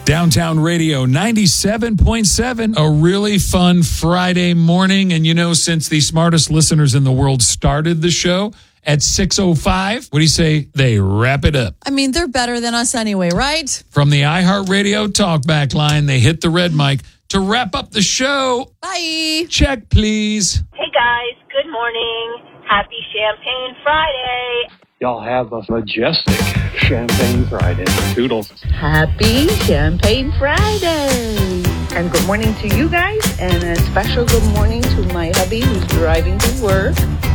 Downtown Radio 97.7, a really fun Friday morning. And since the smartest listeners in the world started the show at 6:05, what do you say they wrap it up? I mean, they're better than us anyway, right? From the iHeartRadio talkback line, they hit the red mic to wrap up the show. Bye. Check, please. Hey, guys. Good morning. Happy Champagne Friday. Y'all have a majestic Champagne Friday. Toodles. Happy Champagne Friday. And good morning to you guys. And a special good morning to my hubby who's driving to work.